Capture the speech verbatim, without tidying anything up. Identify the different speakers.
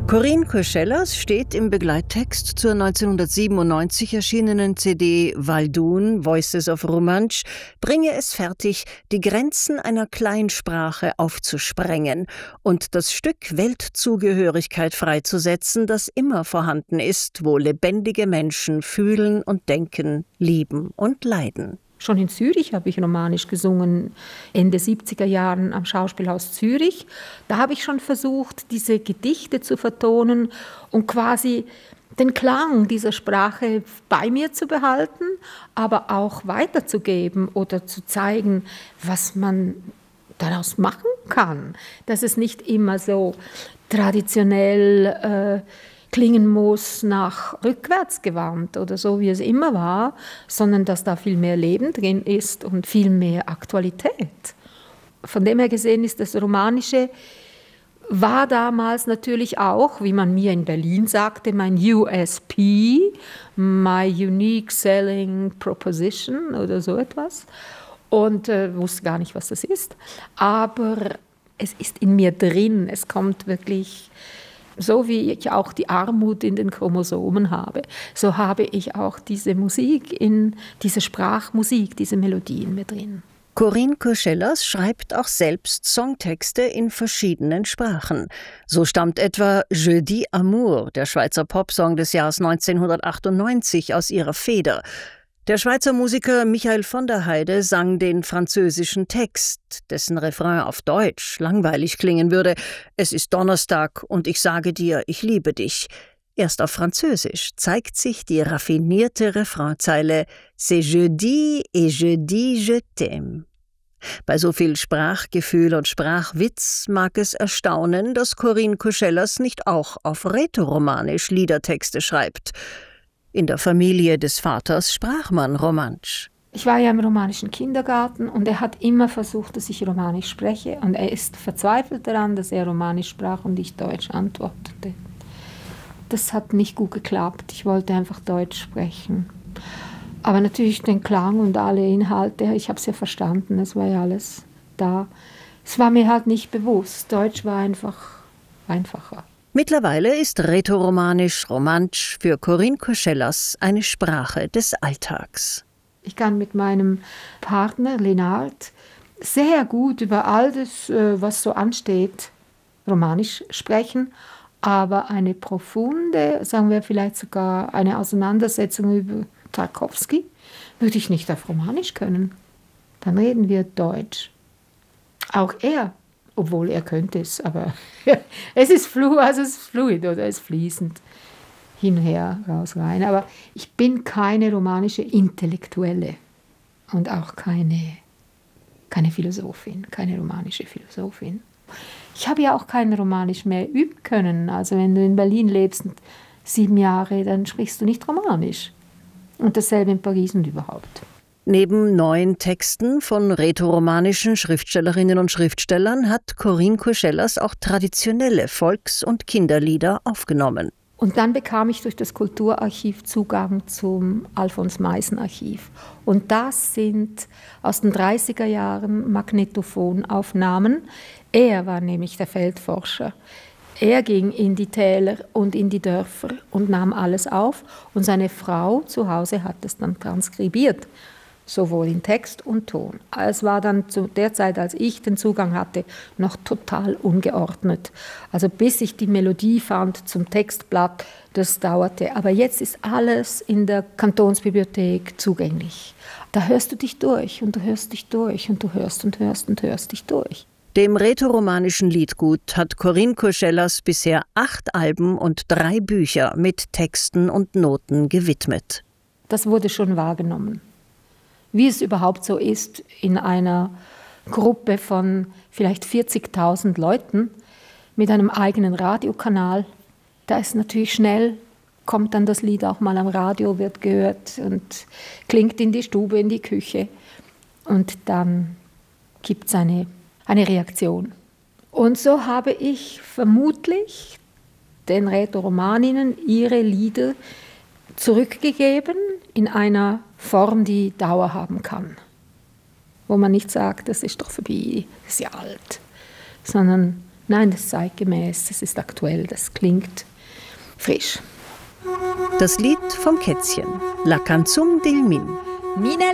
Speaker 1: Corinne Koschelas steht im Begleittext zur neunzehnhundertsiebenundneunzig erschienenen C D Waldun, Voices of Romansch, bringe es fertig, die Grenzen einer Kleinsprache aufzusprengen und das Stück Weltzugehörigkeit freizusetzen, das immer vorhanden ist, wo lebendige Menschen fühlen und denken, lieben und leiden.
Speaker 2: Schon in Zürich habe ich Romanisch gesungen, Ende siebziger Jahren am Schauspielhaus Zürich. Da habe ich schon versucht, diese Gedichte zu vertonen und quasi den Klang dieser Sprache bei mir zu behalten, aber auch weiterzugeben oder zu zeigen, was man daraus machen kann. Dass es nicht immer so traditionell äh, klingen muss nach rückwärts gewandt oder so, wie es immer war, sondern dass da viel mehr Leben drin ist und viel mehr Aktualität. Von dem her gesehen ist das Romanische, war damals natürlich auch, wie man mir in Berlin sagte, mein U S P, my Unique Selling Proposition oder so etwas. Und äh, wusste gar nicht, was das ist. Aber es ist in mir drin, es kommt wirklich. So wie ich auch die Armut in den Chromosomen habe, so habe ich auch diese Musik, in diese Sprachmusik, diese Melodien mit drin.
Speaker 1: Corinne Koschelas schreibt auch selbst Songtexte in verschiedenen Sprachen. So stammt etwa Je dis Amour, der Schweizer Popsong des Jahres neunzehnhundertachtundneunzig, aus ihrer Feder. Der Schweizer Musiker Michael von der Heide sang den französischen Text, dessen Refrain auf Deutsch langweilig klingen würde. Es ist Donnerstag und ich sage dir, ich liebe dich. Erst auf Französisch zeigt sich die raffinierte Refrainzeile C'est jeudi et je dis je t'aime. Bei so viel Sprachgefühl und Sprachwitz mag es erstaunen, dass Corinne Koschelas nicht auch auf Rätoromanisch Liedertexte schreibt. In der Familie des Vaters sprach man Romansch.
Speaker 2: Ich war ja im romanischen Kindergarten und er hat immer versucht, dass ich Romanisch spreche. Und er ist verzweifelt daran, dass er Romanisch sprach und ich Deutsch antwortete. Das hat nicht gut geklappt. Ich wollte einfach Deutsch sprechen. Aber natürlich den Klang und alle Inhalte, ich habe es ja verstanden, es war ja alles da. Es war mir halt nicht bewusst. Deutsch war einfach einfacher.
Speaker 1: Mittlerweile ist Rätoromanisch, Romansch für Corinne Koschelas eine Sprache des Alltags.
Speaker 2: Ich kann mit meinem Partner Lenard sehr gut über all das, was so ansteht, Romanisch sprechen, aber eine profunde, sagen wir vielleicht sogar eine Auseinandersetzung über Tarkowski, würde ich nicht auf Romanisch können. Dann reden wir Deutsch. Auch er. Obwohl er könnte es, aber es ist, flu, also es ist fluid oder es ist fließend hin und her, raus, rein. Aber ich bin keine romanische Intellektuelle und auch keine, keine Philosophin, keine romanische Philosophin. Ich habe ja auch kein Romanisch mehr üben können. Also wenn du in Berlin lebst, sieben Jahre, dann sprichst du nicht Romanisch. Und dasselbe in Paris und überhaupt.
Speaker 1: Neben neuen Texten von rätoromanischen Schriftstellerinnen und Schriftstellern hat Corinne Koschelas auch traditionelle Volks- und Kinderlieder aufgenommen.
Speaker 2: Und dann bekam ich durch das Kulturarchiv Zugang zum Alfons-Meissen-Archiv. Und das sind aus den dreißiger Jahren Magnetophonaufnahmen. Er war nämlich der Feldforscher. Er ging in die Täler und in die Dörfer und nahm alles auf. Und seine Frau zu Hause hat es dann transkribiert. Sowohl in Text und Ton. Es war dann zu der Zeit, als ich den Zugang hatte, noch total ungeordnet. Also bis ich die Melodie fand zum Textblatt, das dauerte. Aber jetzt ist alles in der Kantonsbibliothek zugänglich. Da hörst du dich durch und du hörst dich durch und du hörst und hörst und hörst dich durch.
Speaker 1: Dem rätoromanischen Liedgut hat Corinne Koschelas bisher acht Alben und drei Bücher mit Texten und Noten gewidmet.
Speaker 2: Das wurde schon wahrgenommen. Wie es überhaupt so ist, in einer Gruppe von vielleicht vierzigtausend Leuten mit einem eigenen Radiokanal. Da ist natürlich schnell, kommt dann das Lied auch mal am Radio, wird gehört und klingt in die Stube, in die Küche. Und dann gibt es eine, eine Reaktion. Und so habe ich vermutlich den Rätoromaninnen ihre Lieder zurückgegeben in einer Form, die Dauer haben kann. Wo man nicht sagt, das ist doch vorbei, das ist ja alt, sondern Nein, das ist zeitgemäß, das ist aktuell, das klingt frisch.
Speaker 1: Das Lied vom Kätzchen, La Canzone del Min.
Speaker 3: Mina